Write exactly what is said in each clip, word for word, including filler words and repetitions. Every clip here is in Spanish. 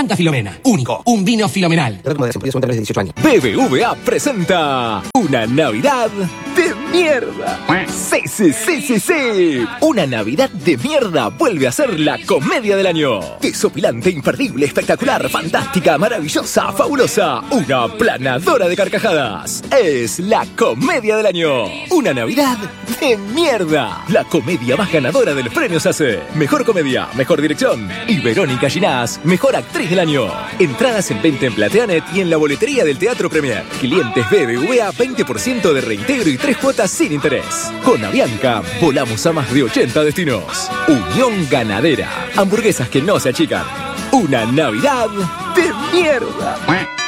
Branca Filomena. Único. Un vino filomenal. B B V A presenta una Navidad de mierda. Sí, sí, sí, sí, sí. Una Navidad de mierda vuelve a ser la comedia del año. Desopilante, imperdible, espectacular, fantástica, maravillosa, fabulosa. Una planadora de carcajadas. Es la comedia del año. Una Navidad de mierda. La comedia más ganadora de los premios A C E. Mejor comedia, mejor dirección. Y Verónica Ginás, mejor actriz del año. Entradas en venta en Plateanet y en la boletería del Teatro Premier. Clientes B B V A, veinte por ciento de reintegro y tres cuotas sin interés. Con Avianca, volamos a más de ochenta destinos. Unión Ganadera. Hamburguesas que no se achican. Una Navidad de mierda.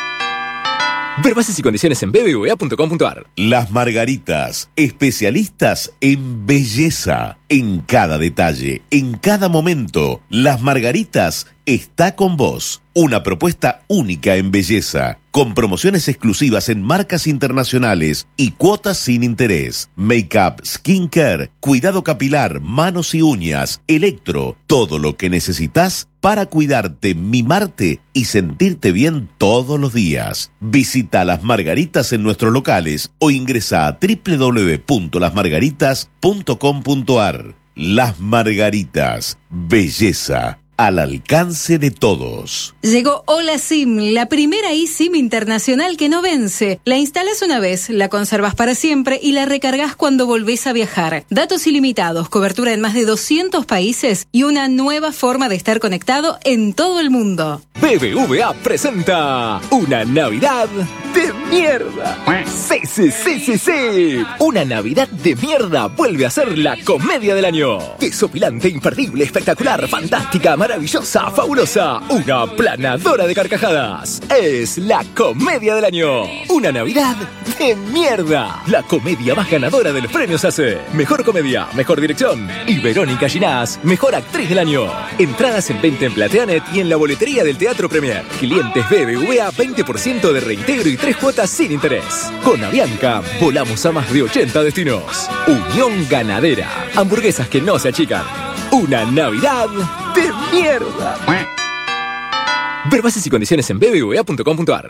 Ver bases y condiciones en b b v a punto com punto a r. Las Margaritas, especialistas en belleza. En cada detalle, en cada momento, Las Margaritas está con vos. Una propuesta única en belleza, con promociones exclusivas en marcas internacionales y cuotas sin interés. Make-up, skincare, cuidado capilar, manos y uñas, electro, todo lo que necesitas para cuidarte, mimarte y sentirte bien todos los días. Visita Las Margaritas en nuestros locales o ingresa a doble u doble u doble u punto las margaritas punto com punto a r. Las Margaritas, belleza al alcance de todos. Llegó Hola SIM, la primera eSIM internacional que no vence. La instalas una vez, la conservas para siempre y la recargas cuando volvés a viajar. Datos ilimitados, cobertura en más de doscientos países y una nueva forma de estar conectado en todo el mundo. B B V A presenta una Navidad de mierda. Sí, sí, sí, sí, sí. Una Navidad de mierda vuelve a ser la comedia del año. Desopilante, imperdible, espectacular, fantástica, maravillosa, fabulosa. Una planadora de carcajadas. Es la comedia del año. Una Navidad de mierda. La comedia más ganadora de los premios A C E. Mejor comedia, mejor dirección. Y Verónica Ginás, mejor actriz del año. Entradas en venta en Plateanet y en la boletería del Teatro Premier. Clientes B B V A, veinte por ciento de reintegro y tres cuotas sin interés. Con Avianca, volamos a más de ochenta destinos. Unión Ganadera. Hamburguesas que no se achican. Una Navidad de mierda. Ver bases y condiciones en b b v a punto com punto a r.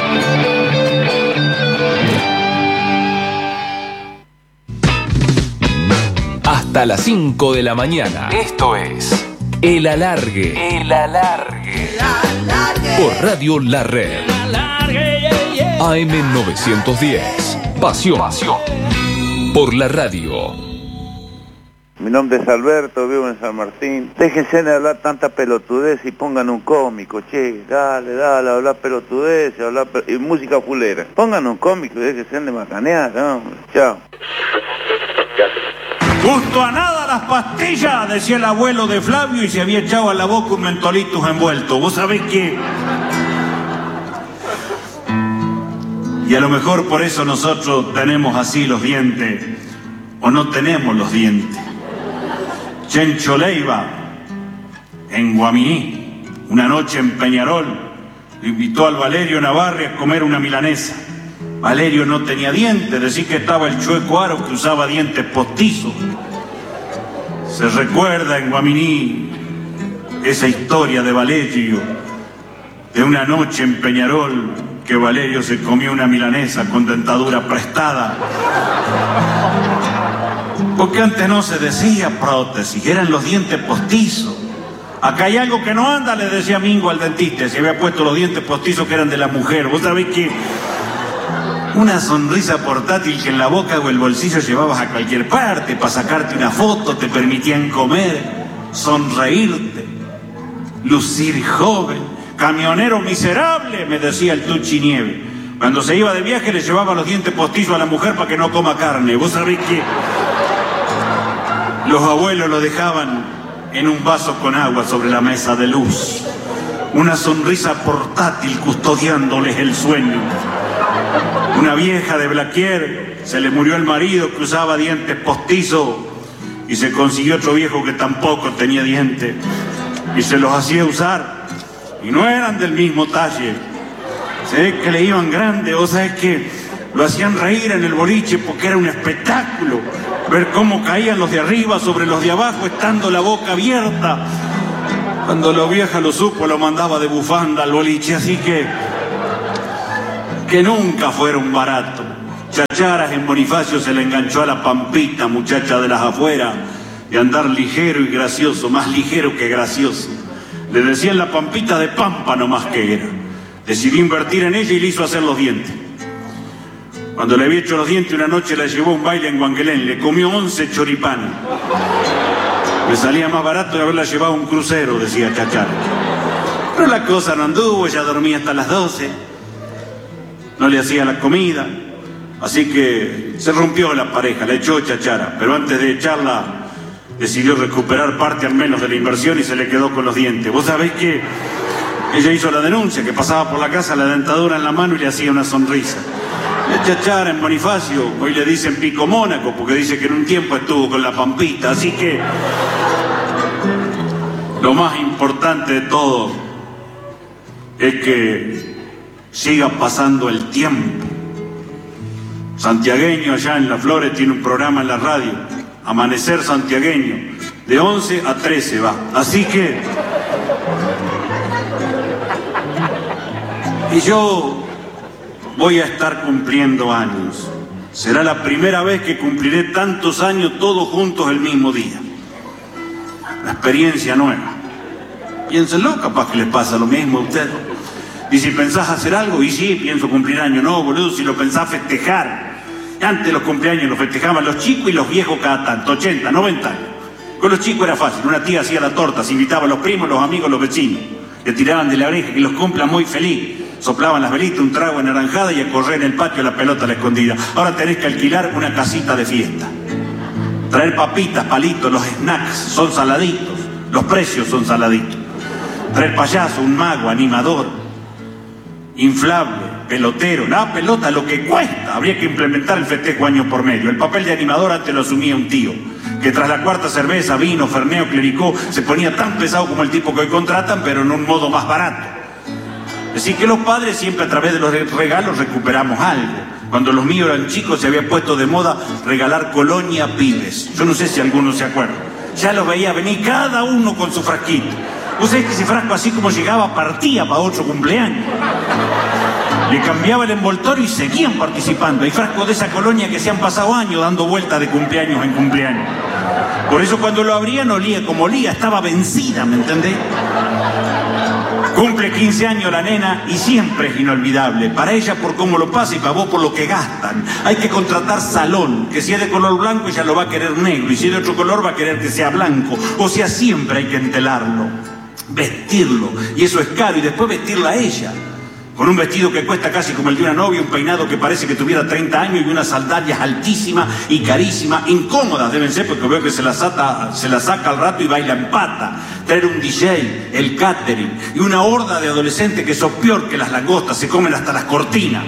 Hasta las cinco de la mañana. Esto es El Alargue. El Alargue. El Alargue. Por Radio La Red. El Alargue, yeah, yeah. A M novecientos diez. Pasión. Pasión. Por la radio. Mi nombre es Alberto, vivo en San Martín. Déjense de hablar tanta pelotudez y pongan un cómico, che, dale, dale, hablar pelotudez, hablar pel... y música fulera. Pongan un cómico y déjense de macanear, hombre. Chao. Justo a nada las pastillas, decía el abuelo de Flavio, y se había echado a la boca un mentolitus envuelto. ¿Vos sabés qué? Y a lo mejor por eso nosotros tenemos así los dientes, o no tenemos los dientes. Chencho Leiva, en Guaminí, una noche en Peñarol, invitó al Valerio Navarre a comer una milanesa. Valerio no tenía dientes, decía que estaba el chueco Aro que usaba dientes postizos. Se recuerda en Guaminí esa historia de Valerio, de una noche en Peñarol que Valerio se comió una milanesa con dentadura prestada. Porque antes no se decía prótesis, eran los dientes postizos. Acá hay algo que no anda, le decía Mingo al dentista, se había puesto los dientes postizos que eran de la mujer. Vos sabés que una sonrisa portátil que en la boca o el bolsillo llevabas a cualquier parte, para sacarte una foto, te permitían comer, sonreírte, lucir joven. Camionero miserable, me decía el Tuchi Nieve. Cuando se iba de viaje le llevaba los dientes postizos a la mujer para que no coma carne. Vos sabés que los abuelos lo dejaban en un vaso con agua sobre la mesa de luz. Una sonrisa portátil custodiándoles el sueño. Una vieja de Blaquier, se le murió el marido que usaba dientes postizos y se consiguió otro viejo que tampoco tenía dientes y se los hacía usar y no eran del mismo talle. Se ve que le iban grande, o sea, es que lo hacían reír en el boliche porque era un espectáculo ver cómo caían los de arriba sobre los de abajo estando la boca abierta. Cuando la vieja lo supo, lo mandaba de bufanda al boliche, así que... que nunca fueron baratos. Chacharas en Bonifacio se le enganchó a la Pampita, muchacha de las afueras, de andar ligero y gracioso, más ligero que gracioso. Le decían la Pampita de Pampa nomás que era. Decidió invertir en ella y le hizo hacer los dientes. Cuando le había hecho los dientes, una noche la llevó a un baile en Guanguelén, le comió once choripanes. Le salía más barato de haberla llevado a un crucero, decía Chachara. Pero la cosa no anduvo, ella dormía hasta las doce. No le hacía la comida, así que se rompió la pareja, la echó Chachara, pero antes de echarla decidió recuperar parte al menos de la inversión y se le quedó con los dientes. Vos sabés que ella hizo la denuncia, que pasaba por la casa la dentadura en la mano y le hacía una sonrisa. La Chachara en Bonifacio, hoy le dicen Pico Mónaco, porque dice que en un tiempo estuvo con la Pampita, así que lo más importante de todo es que siga pasando el tiempo. Santiagueño allá en Las Flores tiene un programa en la radio, Amanecer Santiagueño, de once a trece va. Así que... Y yo voy a estar cumpliendo años. Será la primera vez que cumpliré tantos años todos juntos el mismo día. Una experiencia nueva. Piénsenlo, capaz que les pasa lo mismo a ustedes. Y si pensás hacer algo, y sí, pienso cumplir años. No, boludo, si lo pensás festejar. Antes los cumpleaños los festejaban los chicos y los viejos cada tanto, ochenta, noventa años. Con los chicos era fácil, una tía hacía la torta, se invitaba a los primos, los amigos, los vecinos. Le tiraban de la oreja, que los cumpla muy feliz. Soplaban las velitas, un trago anaranjada y a correr en el patio la pelota a la escondida. Ahora tenés que alquilar una casita de fiesta. Traer papitas, palitos, los snacks son saladitos. Los precios son saladitos. Traer payaso, un mago, animador, inflable, pelotero, la pelota, lo que cuesta. Habría que implementar el festejo año por medio. El papel de animador antes lo asumía un tío, que tras la cuarta cerveza, vino, ferneo, clericó, se ponía tan pesado como el tipo que hoy contratan, pero en un modo más barato. Así que los padres siempre a través de los regalos recuperamos algo. Cuando los míos eran chicos se había puesto de moda regalar colonia a pibes. Yo no sé si alguno se acuerda. Ya los veía venir cada uno con su frasquito. Vos sabés que ese frasco así como llegaba partía para otro cumpleaños. Le cambiaba el envoltorio y seguían participando. Hay frascos de esa colonia que se han pasado años dando vueltas de cumpleaños en cumpleaños. Por eso cuando lo abrían olía como olía, estaba vencida, ¿me entendés? Cumple quince años la nena y siempre es inolvidable. Para ella por cómo lo pasa y para vos por lo que gastan. Hay que contratar salón, que si es de color blanco ella lo va a querer negro y si es de otro color va a querer que sea blanco. O sea, siempre hay que entelarlo, vestirlo, y eso es caro, y después vestirla a ella. Con un vestido que cuesta casi como el de una novia, un peinado que parece que tuviera treinta años y unas sandalias altísimas y carísimas, incómodas deben ser porque veo que se la, sata, se la saca al rato y baila en pata. Traer un D J, el catering y una horda de adolescentes que son peor que las langostas, se comen hasta las cortinas.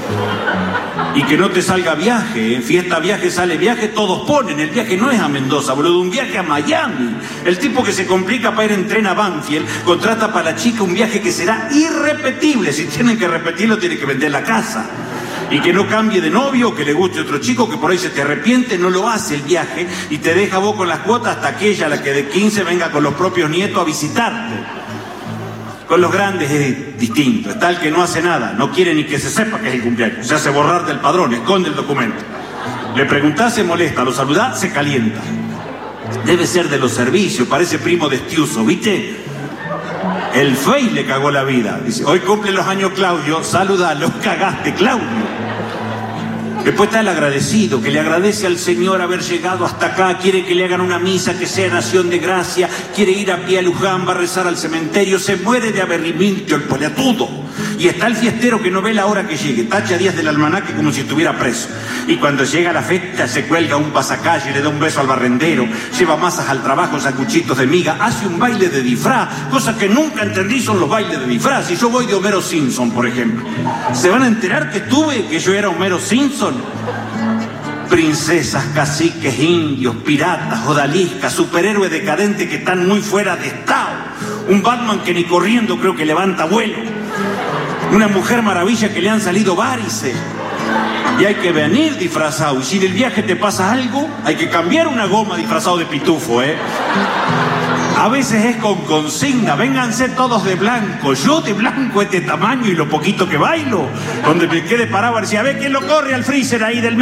Y que no te salga viaje, ¿eh? Fiesta, viaje, sale viaje, todos ponen. El viaje no es a Mendoza, boludo, un viaje a Miami. El tipo que se complica para ir en tren a Banfield contrata para la chica un viaje que será irrepetible. Si tienen que repetirlo, tienen que vender la casa. Y que no cambie de novio, que le guste otro chico, que por ahí se te arrepiente, no lo hace el viaje y te deja vos con las cuotas hasta que ella, la que de quince, venga con los propios nietos a visitarte. Con los grandes es distinto, es tal que no hace nada, no quiere ni que se sepa que es el cumpleaños, se hace borrar del padrón, esconde el documento. Le preguntás, se molesta, lo saludás, se calienta. Debe ser de los servicios, parece primo de Estiuso, ¿viste? El Fey le cagó la vida. Dice, hoy cumple los años Claudio, saludalo, cagaste Claudio. Después está el agradecido, que le agradece al Señor haber llegado hasta acá, quiere que le hagan una misa que sea en acción de gracia, quiere ir a pie a Luján, va a rezar al cementerio, se muere de aburrimiento el poliatudo. Y está el fiestero que no ve la hora que llegue, tacha días del almanaque como si estuviera preso. Y cuando llega la fecha se cuelga un pasacalle, le da un beso al barrendero, lleva masas al trabajo, sacuchitos de miga, hace un baile de disfraz, cosa que nunca entendí son los bailes de disfraz. Si yo voy de Homero Simpson, por ejemplo, ¿se van a enterar que estuve, que yo era Homero Simpson? Princesas, caciques, indios, piratas, odaliscas, superhéroes decadentes que están muy fuera de estado. Un Batman que ni corriendo creo que levanta vuelo. Una mujer maravilla que le han salido varices. Y hay que venir disfrazado. Y si en el viaje te pasa algo, hay que cambiar una goma disfrazado de pitufo, ¿eh? A veces es con consigna, vénganse todos de blanco. Yo de blanco este tamaño y lo poquito que bailo. Donde me quede parado, a ver si a ver quién lo corre al freezer ahí del